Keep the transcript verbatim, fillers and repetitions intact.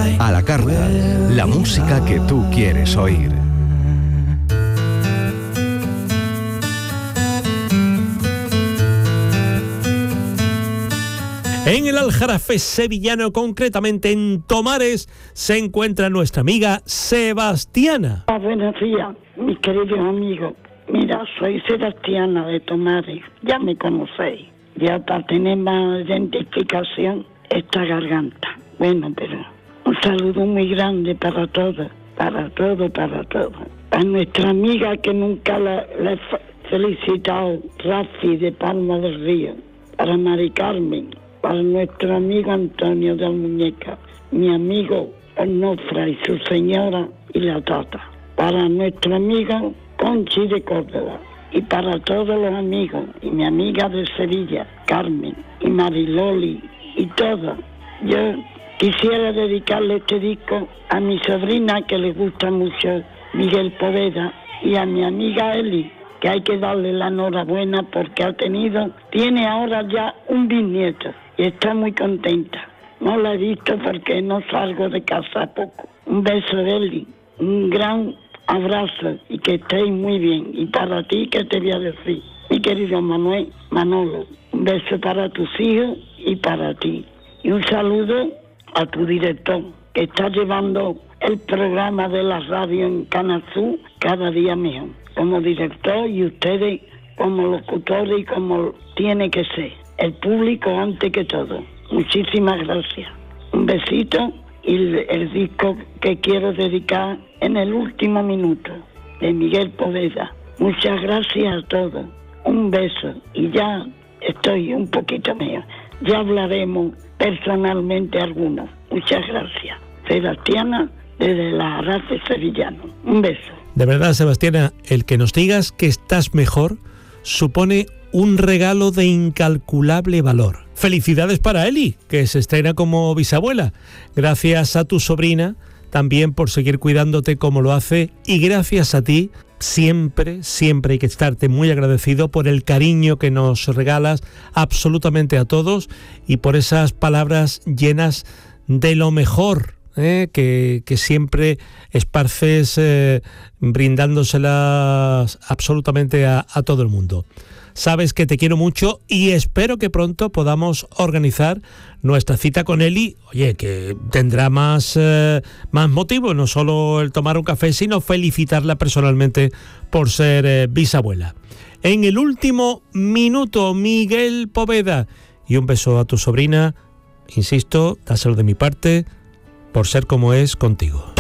A la carta, la música que tú quieres oír. En el Aljarafe sevillano, concretamente en Tomares, se encuentra nuestra amiga Sebastiana. Ah, buenos días, mis queridos amigos. Mira, soy Sebastiana de Tomares. Ya me conocéis. Ya para tener más identificación, esta garganta. Bueno, pero un saludo muy grande para todos, para todos, para todos. A nuestra amiga que nunca la, la he felicitado, Rafi de Palma del Río. Para Mari Carmen. Para nuestro amigo Antonio de Almuñeca, mi amigo Onofra y su señora y la tata. Para nuestro amigo Conchi de Córdoba. Y para todos los amigos, y mi amiga de Sevilla, Carmen, y Mariloli, y todos. Yo quisiera dedicarle este disco a mi sobrina, que le gusta mucho, Miguel Poveda, y a mi amiga Eli, que hay que darle la enhorabuena porque ha tenido, tiene ahora ya un bisnieto. Y está muy contenta. No la he visto porque no salgo de casa poco. Un beso de Eli, un gran abrazo y que estéis muy bien. Y para ti, ¿qué te voy a decir? Mi querido Manuel, Manolo, un beso para tus hijos y para ti. Y un saludo a tu director, que está llevando el programa de la radio en Canazú cada día mejor. Como director y ustedes como locutores y como tiene que ser. El público antes que todo. Muchísimas gracias. Un besito y el, el disco que quiero dedicar en el último minuto de Miguel Poveda. Muchas gracias a todos. Un beso y ya estoy un poquito mejor. Ya hablaremos personalmente algunos. Muchas gracias. Sebastiana desde la Aljarafe sevillano. Un beso. De verdad, Sebastiana, el que nos digas que estás mejor supone un regalo de incalculable valor. Felicidades para Eli, que se estrena como bisabuela. Gracias a tu sobrina también por seguir cuidándote como lo hace, y gracias a ti siempre, siempre hay que estarte muy agradecido por el cariño que nos regalas absolutamente a todos y por esas palabras llenas de lo mejor, ¿eh? que, que siempre esparces eh, brindándoselas absolutamente a, a todo el mundo. Sabes que te quiero mucho y espero que pronto podamos organizar nuestra cita con Eli. Oye, que tendrá más, eh, más motivo, no solo el tomar un café, sino felicitarla personalmente por ser eh, bisabuela. En el último minuto, Miguel Poveda. Y un beso a tu sobrina. Insisto, dáselo de mi parte, por ser como es contigo.